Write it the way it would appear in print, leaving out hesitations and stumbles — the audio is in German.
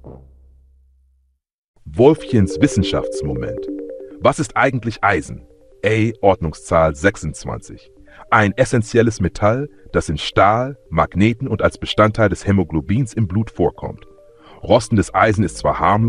Wolfchens Wissenschaftsmoment. Was ist eigentlich Eisen? A. Ordnungszahl 26. Ein essentielles Metall, das in Stahl, Magneten und als Bestandteil des Hämoglobins im Blut vorkommt. Rostendes Eisen ist zwar harmlos,